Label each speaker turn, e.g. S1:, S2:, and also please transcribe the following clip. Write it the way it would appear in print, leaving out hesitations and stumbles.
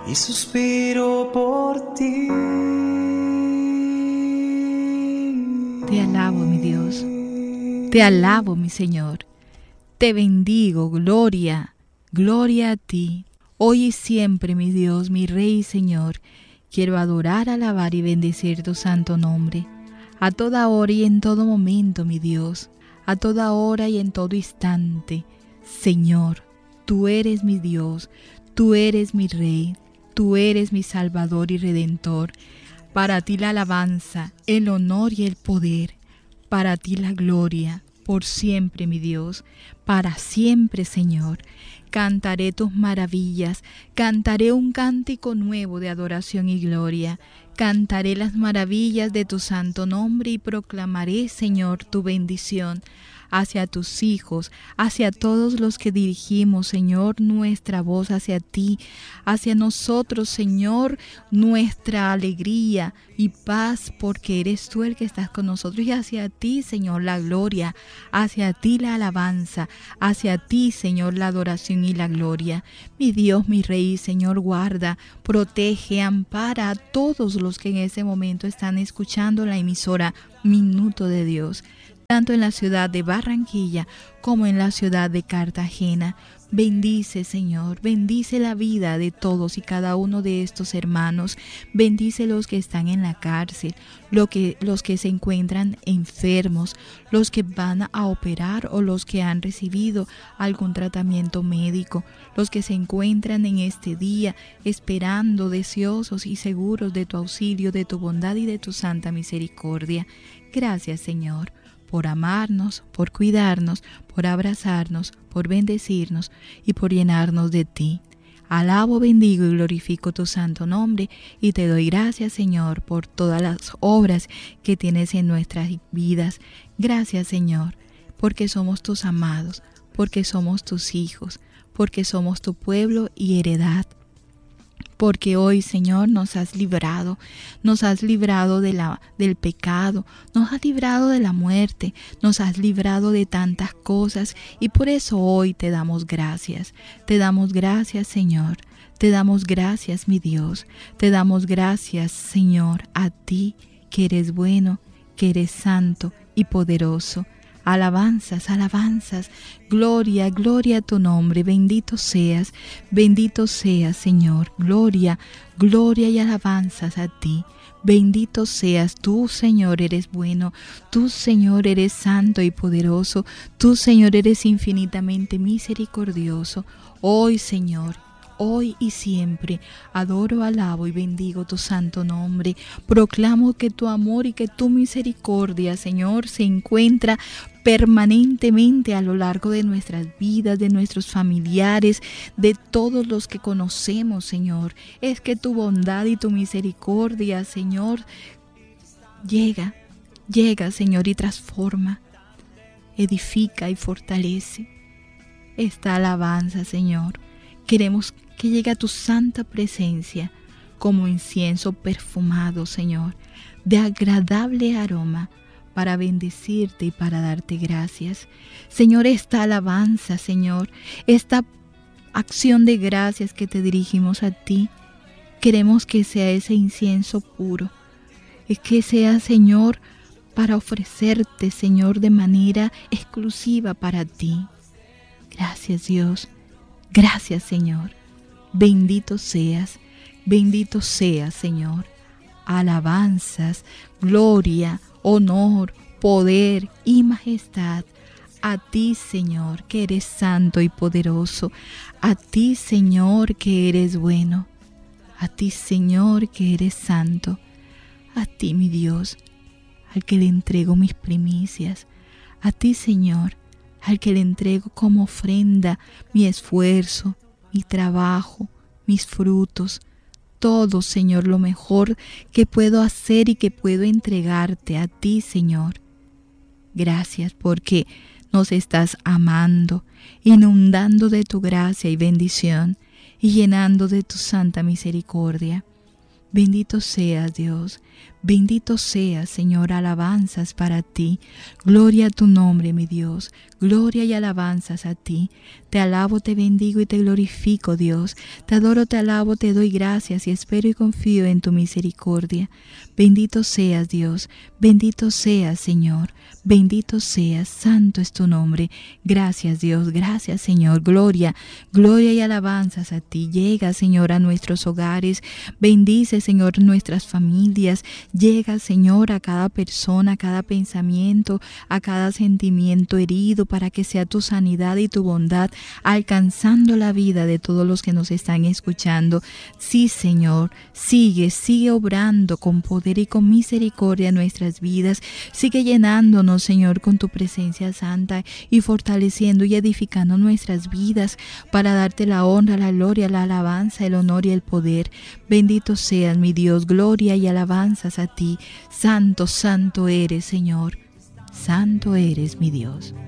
S1: y suspiro por ti.
S2: Te alabo, mi Dios, te alabo, mi Señor, te bendigo, gloria, gloria a ti. Hoy y siempre, mi Dios, mi Rey y Señor, quiero adorar, alabar y bendecir tu santo nombre. A toda hora y en todo momento, mi Dios, a toda hora y en todo instante. Señor, tú eres mi Dios, tú eres mi Rey, tú eres mi Salvador y Redentor. Para ti la alabanza, el honor y el poder. Para ti la gloria, por siempre, mi Dios, para siempre, Señor. Cantaré tus maravillas, cantaré un cántico nuevo de adoración y gloria. Cantaré las maravillas de tu santo nombre y proclamaré, Señor, tu bendición hacia tus hijos, hacia todos los que dirigimos, Señor, nuestra voz hacia ti, hacia nosotros, Señor, nuestra alegría y paz, porque eres tú el que estás con nosotros, y hacia ti, Señor, la gloria, hacia ti la alabanza, hacia ti, Señor, la adoración y la gloria. Mi Dios, mi Rey, Señor, guarda, protege, ampara a todos los que en ese momento están escuchando la emisora Minuto de Dios, tanto en la ciudad de Barranquilla como en la ciudad de Cartagena. Bendice, Señor, bendice la vida de todos y cada uno de estos hermanos. Bendice los que están en la cárcel, los que se encuentran enfermos, los que van a operar o los que han recibido algún tratamiento médico, los que se encuentran en este día esperando, deseosos y seguros de tu auxilio, de tu bondad y de tu santa misericordia. Gracias, Señor, por amarnos, por cuidarnos, por abrazarnos, por bendecirnos y por llenarnos de ti. Alabo, bendigo y glorifico tu santo nombre y te doy gracias, Señor, por todas las obras que tienes en nuestras vidas. Gracias, Señor, porque somos tus amados, porque somos tus hijos, porque somos tu pueblo y heredad. Porque hoy, Señor, nos has librado del pecado, nos has librado de la muerte, nos has librado de tantas cosas, y por eso hoy te damos gracias, Señor, te damos gracias, mi Dios, te damos gracias, Señor, a ti que eres bueno, que eres santo y poderoso. Alabanzas, alabanzas, gloria, gloria a tu nombre, bendito seas, Señor, gloria, gloria y alabanzas a ti. Bendito seas, tú, Señor, eres bueno, tú, Señor, eres santo y poderoso, tú, Señor, eres infinitamente misericordioso. Hoy, Señor, hoy y siempre, adoro, alabo y bendigo tu santo nombre. Proclamo que tu amor y que tu misericordia, Señor, se encuentra permanentemente a lo largo de nuestras vidas, de nuestros familiares, de todos los que conocemos, Señor. Es que tu bondad y tu misericordia, Señor, llega, Señor, y transforma, edifica y fortalece esta alabanza, Señor. Queremos que llegue a tu santa presencia como incienso perfumado, Señor, de agradable aroma, para bendecirte y para darte gracias. Señor, esta alabanza, Señor, esta acción de gracias que te dirigimos a ti, queremos que sea ese incienso puro, es que sea, Señor, para ofrecerte, Señor, de manera exclusiva para ti. Gracias, Dios. Gracias, Señor. Bendito seas, Señor. Alabanzas, gloria, honor, poder y majestad a ti, Señor, que eres santo y poderoso. A ti, Señor, que eres bueno. A ti, Señor, que eres santo. A ti, mi Dios, al que le entrego mis primicias. A ti, Señor, al que le entrego como ofrenda mi esfuerzo, mi trabajo, mis frutos, todo, Señor, lo mejor que puedo hacer y que puedo entregarte a ti, Señor. Gracias porque nos estás amando, inundando de tu gracia y bendición y llenando de tu santa misericordia. Bendito seas, Dios, Bendito seas, Señor, alabanzas para ti. Gloria a tu nombre, mi Dios. Gloria y alabanzas a ti. Te alabo, te bendigo y te glorifico, Dios. Te adoro, te alabo, te doy gracias y espero y confío en tu misericordia. Bendito seas, Dios. Bendito seas, Señor. Bendito seas. Santo es tu nombre. Gracias, Dios. Gracias, Señor. Gloria, gloria y alabanzas a ti. Llega, Señor, a nuestros hogares. Bendice, Señor, nuestras familias. Llega, Señor, a cada persona, a cada pensamiento, a cada sentimiento herido, para que sea tu sanidad y tu bondad alcanzando la vida de todos los que nos están escuchando. Sí, Señor, sigue obrando con poder y con misericordia en nuestras vidas. Sigue llenándonos, Señor, con tu presencia santa y fortaleciendo y edificando nuestras vidas para darte la honra, la gloria, la alabanza, el honor y el poder. Bendito seas, mi Dios, gloria y alabanzas a ti. Santo, santo eres, Señor. Santo eres, mi Dios.